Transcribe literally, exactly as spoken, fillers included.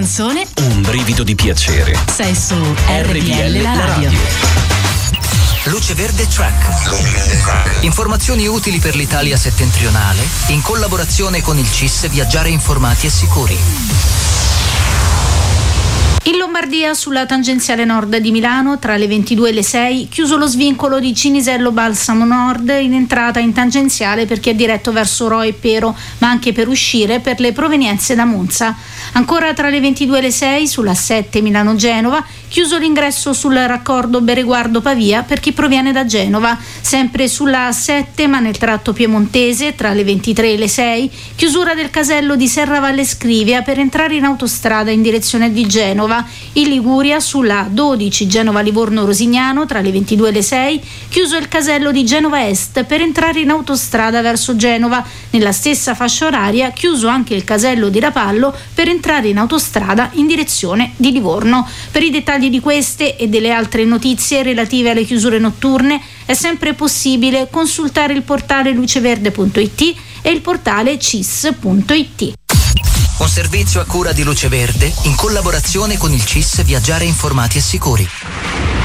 canzone, un brivido di piacere. sei su R P L la radio. Luce Verde Track. Informazioni utili per l'Italia settentrionale in collaborazione con il C I S Viaggiare informati e sicuri. In Lombardia, sulla tangenziale nord di Milano, tra le ventidue e le sei, chiuso lo svincolo di Cinisello Balsamo Nord in entrata in tangenziale per chi è diretto verso Rho e Pero, ma anche per uscire per le provenienze da Monza. Ancora tra le ventidue e le sei, sulla sette Milano-Genova, chiuso l'ingresso sul raccordo Bereguardo Pavia per chi proviene da Genova. Sempre sulla A sette, ma nel tratto piemontese, tra le ventitré e le sei, chiusura del casello di Serravalle Scrivia per entrare in autostrada in direzione di Genova. In Liguria, sulla dodici Genova-Livorno-Rosignano, tra le ventidue e le sei, chiuso il casello di Genova Est per entrare in autostrada verso Genova. Nella stessa fascia oraria, chiuso anche il casello di Rapallo per entrare in autostrada in direzione di Livorno. Per i dettagli di queste e delle altre notizie relative alle chiusure notturne è sempre possibile consultare il portale luceverde punto it e il portale C I S punto it. Un servizio a cura di Luce Verde in collaborazione con il C I S Viaggiare informati e sicuri.